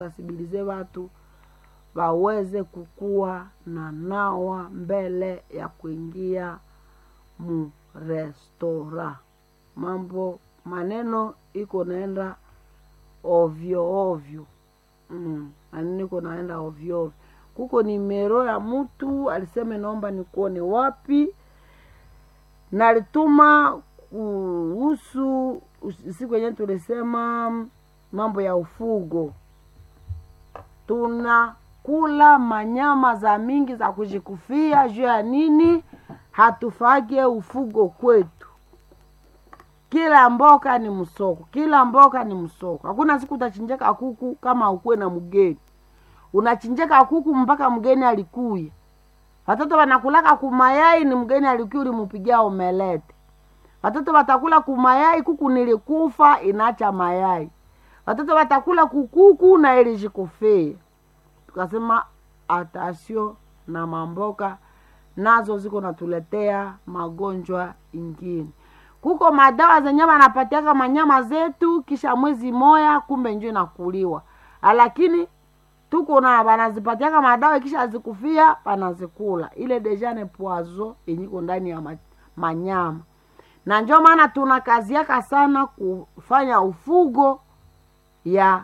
Sensibilize watu waweze kukua na nawa mbele ya kuingia mu restora. Maneno iko naenda ovyo ovyo. Maneno iko naenda ovyo ovyo. Kuko nimero ya mtu alisema naomba nikuone wapi. Nalituma kuhusu siku yenyewe tulisema mambo ya ufugo. Tunakula manyama za mingi za kujikufia juu ya nini? Hatufage ufugo kwetu. Kila mboka ni msoko. Kila mboka ni msoko. Hakuna siku utachinjeka kuku kama ukue na mgeni. Unachinjeka kuku mpaka mgeni alikuye. Watoto wanakulaka kumayai ni mgeni alikuye ulimupigia omelete. Watoto watakula kumayai kuku nilikufa inaacha mayai. Watoto watakula kukuku na ilijikufia. Tukasema atasio na mamboka nazo ziko natuletea magonjwa ingine. Kuko madawa zenye wanapatiaka manyama zetu kisha mwezi moya kumbe njoo inakuliwa. Lakini tuko na wanazipatiaka madawa kisha zikufia wanazikula. Ile deja ni poison inyiko ndani ya manyama. Na njoo maana tunakaziaka sana kufanya ufugo ya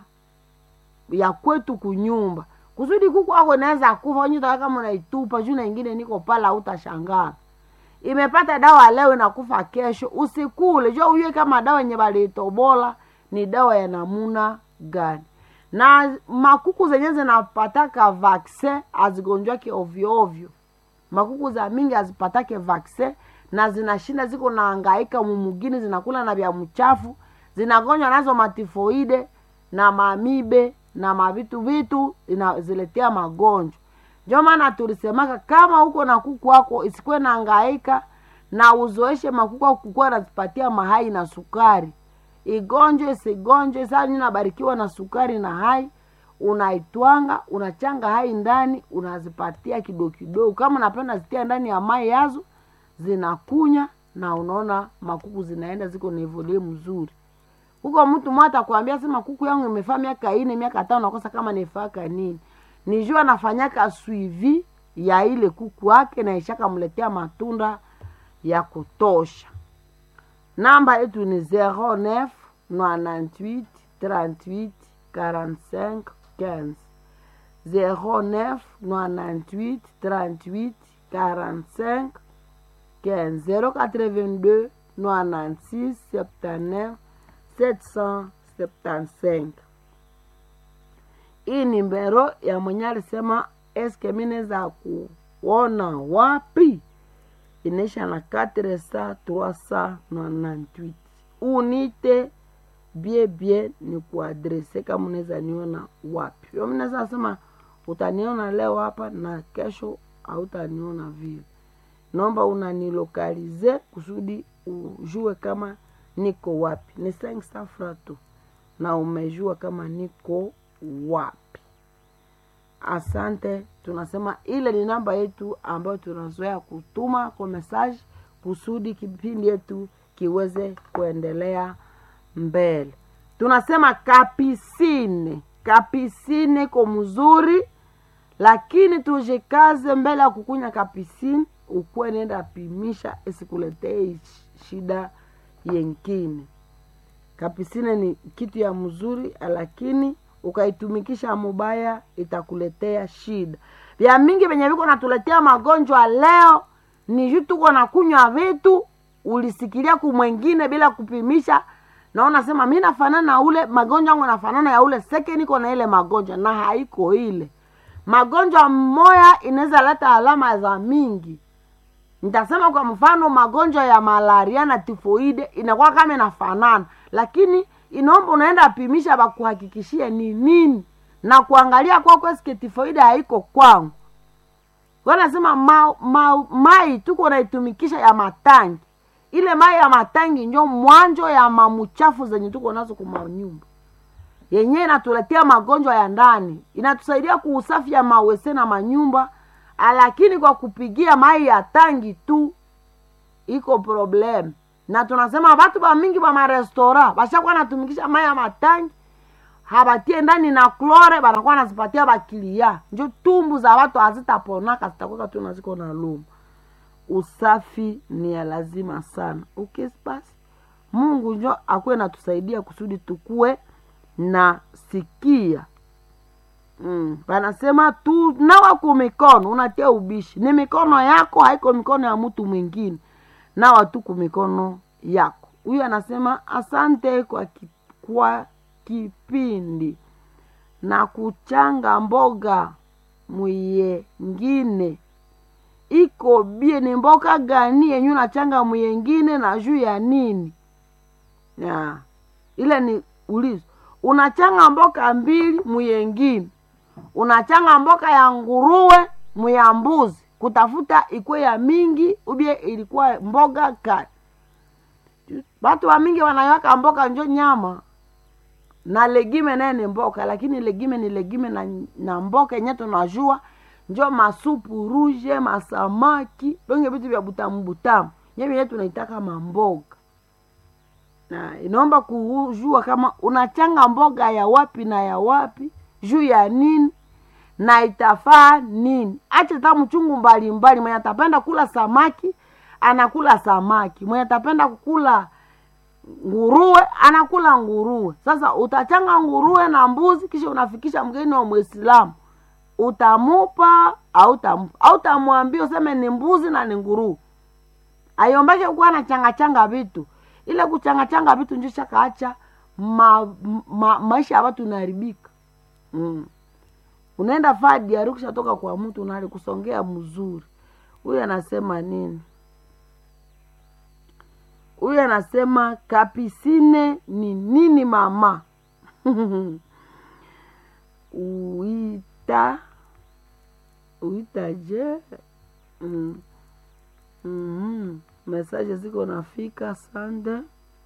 kwetu kunyumba. Kusudi kuku wako inaweza kufa nyuta kama unaitupa juu na nyingine niko pala utashangaa. Imepata dawa leo inakufa kesho, usikule. Jua uye kama dawa yenye balitobola ni dawa ya namuna gani. Na makuku zenye zinapataka vaccine azigonjwake ovyo ovyo. Makuku za mingi azipatake vaccine na zinashinda ziko nahangaika mumugini zinakula na vya mchafu, zinagonjwa nazo matifoide na mamibe na mavitu inaziletea magonjwa. Ndio maana tulisemaka kama uko na kuku wako isikuwe na hangaika na uzoeshe makuku wako kukua na zipatia mahai na sukari. Igonjwe sigonjwe sasa ninabarikiwa na sukari na hai, unaitwanga, unachanga hai ndani, unazipatia kidogo kidogo. Kama unapenda zitia ndani ya mai yazo, zinakunya na unaona makuku zinaenda ziko na evolue mzuri. Huko mtu mwata kuambia sema kuku yangu imefaa miaka 4 miaka 5 nakosa kama nifaka nini. Nijua nafanyaka suivi ya ile kuku wake na ishaka mletea matunda ya kutosha. Namba yetu ni 09 98 38 45 15. 09 98 38 45 15. 082 96 79 775. Hii ni mbero ya mwenye alisema eske mine za kuona wapi. Inesha na 400 unite bie ni kuadrese kama unaweza niona wapi. Yo mnaweza sema utaniona leo hapa na kesho hautaniona vile. Naomba unanilokalize kusudi ujue kama niko wapi. Ni 500 frato na umejua kama niko wapi. Asante. Tunasema ile ni namba yetu ambayo tunazoea kutuma kwa message kusudi kipindi yetu kiweze kuendelea mbele. Tunasema kapisine kwa mzuri, lakini tujikaze mbele ya kukunya kapisine ukuwe nenda pimisha isikuletee shida yengine. Kapisine ni kitu ya mzuri, lakini ukaitumikisha mubaya itakuletea shida. Vya mingi venye viko natuletea magonjwa leo ni juu tuko na kunywa vitu ulisikilia kumwengine bila kupimisha na unasema mimi nafanana na ule magonjwa yangu nafanana ya ule seke niko na ile magonjwa na haiko ile. Magonjwa moya inaweza leta alama za mingi. Nitasema kwa mfano magonjwa ya malaria na tifoide inakuwa kama inafanana, lakini inaomba unaenda apimisha bakuhakikishia ni nini na kuangalia kwa eske tifoide haiko kwangu. Wanasema mai tuko na itumikisha ya matangi. Ile mai ya matangi ndio mwanjo ya mamuchafu zenye tuko nazo kwa nyumba. Yenyewe inatuletea magonjwa ya ndani. Inatusaidia kuusafi ya mawese na manyumba, lakini kwa kupigia mai ya tangi tu iko problem. Na tunasema watu ba mingi ba ma restaurant bashakuwa natumikisha mai ya matangi habatie ndani na klore, banakuwa nazipatia bakilia. Njo tumbu za watu hazitaponaka, zitakuwa tu naziko na luma. Usafi ni ya lazima sana. Basi Mungu njo akuwe natusaidia kusudi tukue na sikia. Banasema tu nawa kumikono, unatia ubishi. Ni mikono yako, haiko mikono ya mtu mwingine. Nawa tu kumikono yako. Huyu anasema asante kwa kipindi na kuchanga mboga mwingine. Iko bie, ni mboga gani yenyu nachanga mwingine na juu ya nini? Ya, ile ni ulizo. Unachanga mboga mbili mwingine. Unachanga mboga ya nguruwe mwa mbuzi. Kutafuta ikwe ya mingi ubie ilikuwa mboga kani. Watu wa mingi wanayaka mboga njo nyama. Na legime naye ni mboga, lakini legime ni legime na mboga yenye tunajua njo masupu ruje, masamaki, donge vitu vya butamu. Nyemi yetu tunaitaka mamboga. Na inaomba kujua kama unachanga mboga ya wapi na ya wapi, juu ya nini na itafaa nini. Acha tamu chungu mbalimbali. Mwenye atapenda kula samaki anakula samaki, mwenye atapenda kukula nguruwe anakula nguruwe. Sasa utachanga nguruwe na mbuzi, kisha unafikisha mgeni wa Muislamu, utamupa au utamwambia useme ni mbuzi na ni nguruwe. Ayombake kuwa na changa vitu. Ile kuchanga vitu ndio shakaacha maisha ya watu inaharibika. Unaenda fadi ya rukisha toka kwa mtu unali kusongea mzuri. Huyu anasema nini? Huyu anasema kapisine ni nini mama? Uita je? Message ziko nafika sande.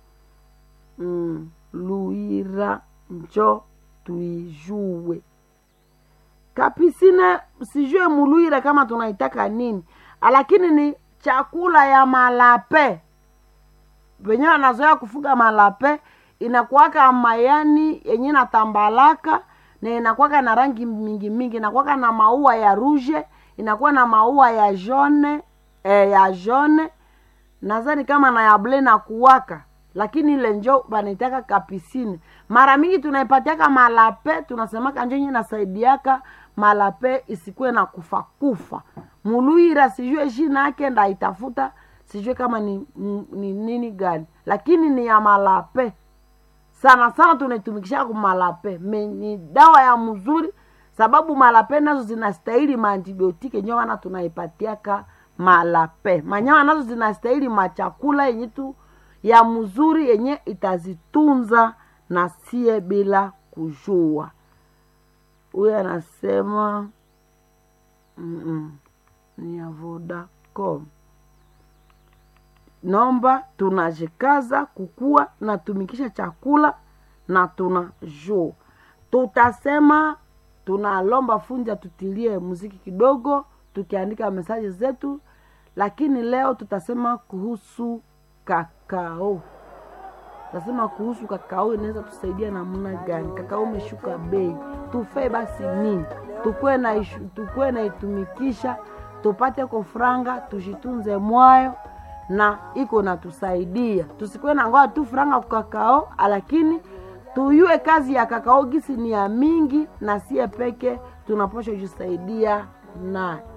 Luira njo tuijue. Kapisine sijue muluira kama tunaitaka nini. Lakini ni chakula ya malape. Wenyewe anazoea kufuga malape. Inakuwaka mayani yenye na tambalaka. Na inakuwaka na rangi mingi mingi. Inakuwaka na maua ya ruje. Inakuwa na maua ya jone. Nazani kama na ya ble na kuwaka. Lakini ile njo banaitaka kapisine. Mara mingi tunaipatiaka malape. Tunasemaka njo nye nasaidiaka malape isikuwe na kufa. Muluira sijue jina yake nda itafuta. Sijue kama ni nini gani. Lakini ni ya malape. Sana tunaitumikisha kwa malape. Ni dawa ya mzuri. Sababu malape nazo zinastahili maantibiotike. Nyo wana tunaipatiaka malape. Manyawa nazo zinastahili machakula yenye tu ya mzuri yenye itazitunza na sie bila kujua. Uye anasema ni ya Vodacom. Nomba tunajikaza kukua na tumikisha chakula na tunajua. Tutasema tunalomba funja tutilie muziki kidogo tukiandika mesaje zetu. Lakini leo tutasema kuhusu kakao. Tutasema kuhusu kakao inaweza tusaidia namna gani. Kakao umeshuka bei. Tufe basi nini? Tukue na itumikisha. Tupate kofranga. Tujitunze mwayo. Na iko na tusaidia. Tusikue na ngoa tu franga kwa kakao. Lakini tuyue kazi ya kakao gisi ni ya mingi. Na siye peke tunaposho jisaidia na